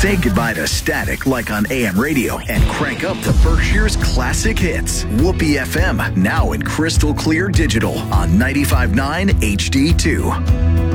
Say goodbye to static like on AM radio and crank up to Berkshire's classic hits. Whoopee FM, now in crystal clear digital on 95.9 HD2.